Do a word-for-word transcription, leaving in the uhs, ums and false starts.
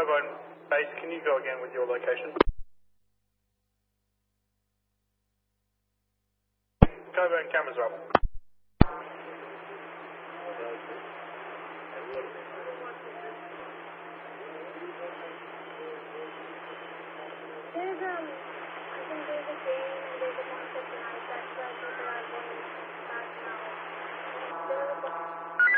Cobone Base, can you go again with your location? Cobone cameras are up. There's um